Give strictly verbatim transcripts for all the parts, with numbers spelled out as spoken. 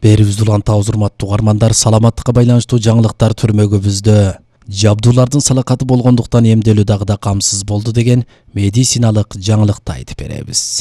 Берибиз уланта урматтуу угармандар, саламаттыкка байланыштуу жаңылыктар түрмөгүбүздө. Жабдуулардын салакаты болгондуктан эмделүү дагы да камсыз болду деген медициналык жаңылыкты айтып беребиз.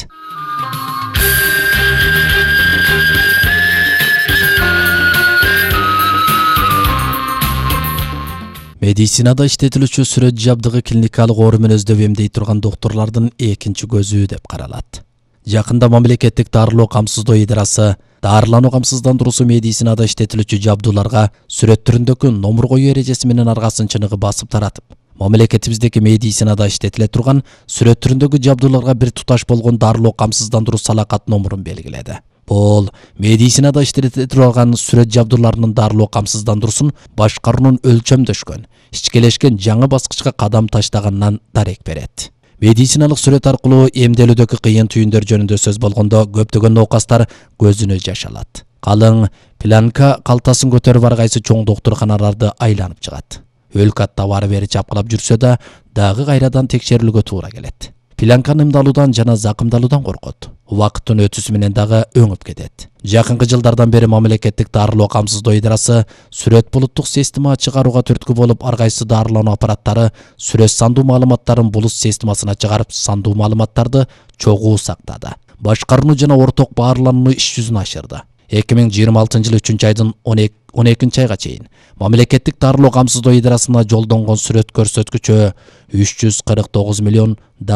Медицинада иштетилүүчү сүрөт жабдыгы клиникалык оору менен өздөп эмдей турган доктурлардын экинчи көзү деп каралат. Жакында мамлекеттик дарылоо камсыздоо идарасы дарылануу камсыздандыруусу медицинада иштетилүүчү жабдууларга сүрөт түрүндөгү номур коюу эрежеси менен аргасын чыныгы басып таратып, мамлекетибиздеги медицинада иштетиле турган сүрөт түрүндөгү жабдууларга бир туташ болгон дарылоо камсыздандыруу салакат номурун белгиледи. Бул медицинада иштетиле турган сүрөт жабдууларынын дарылоо камсыздандыруусун башкаруунун өлчөмдөшкөн, ичкелешкен жаңы баскычка кадам таштаганынан дарек берет. Медициналык сүрөт аркылуу эмделүүдөгү кыйын түйүндөр жөнүндө сөз болгондо көптөгөн ноокастар көзүнө жаш алат. Калың пленка калтасын көтөрүп ар кайсы чоң доктурканаларды айланып чыгат. Өлкатта бары бери чапкылап жүрсө да, дагы кайрадан текшерилүүгө туура келет. Пленканы ымдалуудан жана закымдалуудан коркот. Убакыттын өтүүсү менен дагы өңүп кетет. Жакынкы жылдардан бери мамлекеттик дарылоо камсыздоо идарасы сүрөт булуттук система чыгарууга түрткү болуп, ар кайсы дарылануу аппараттары сүрөт сандуу маалыматтарын булут системасына чыгарып, сандуу маалыматтарды чогуу сактады. Башкарууну жана орток баарланууну иш жүзүнө ашырды. эки миң жыйырма алтынчы жылы үчүнчү айдын он экинчи айга чейин мамлекеттик дарылоо камсыздоо идарасына жолдонгон сүрөт көрсөткүчү үч жүз кырк тогуз миллион